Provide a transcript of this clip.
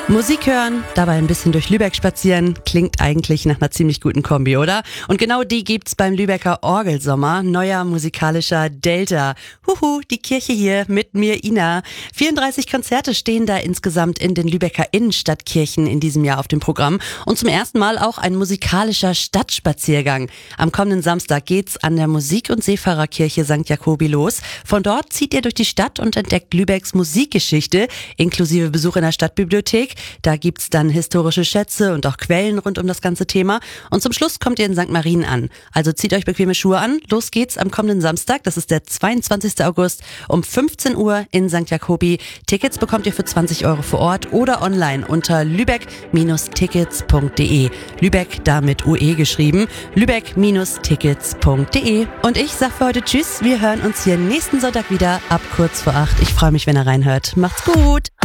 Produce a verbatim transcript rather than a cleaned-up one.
Musik hören, dabei ein bisschen durch Lübeck spazieren, klingt eigentlich nach einer ziemlich guten Kombi, oder? Und genau die gibt's beim Lübecker Orgelsommer, neuer musikalischer Delta. Huhu, die Kirche hier mit mir, Ina. vierunddreißig Konzerte stehen da insgesamt in den Lübecker Innenstadtkirchen in diesem Jahr auf dem Programm und zum ersten Mal auch ein musikalischer Stadtspaziergang. Am kommenden Samstag geht's an der Musik- und Seefahrerkirche Sankt Jakobi los. Von dort zieht ihr durch die Stadt und entdeckt Lübecks Musikgeschichte, inklusive Besuch in der Stadtbibliothek. Da gibt's dann historische Schätze und auch Quellen rund um das ganze Thema. Und zum Schluss kommt ihr in Sankt Marien an. Also zieht euch bequeme Schuhe an. Los geht's am kommenden Samstag. Das ist der zweiundzwanzigsten August um fünfzehn Uhr in Sankt Jakobi. Tickets bekommt ihr für zwanzig Euro vor Ort oder online unter lübeck Tickets punkt de. Lübeck da mit U E geschrieben. lübeck Tickets punkt de. Und ich sag für heute Tschüss. Wir hören uns hier nächsten Sonntag wieder ab kurz vor acht. Ich freue mich, wenn ihr reinhört. Macht's gut!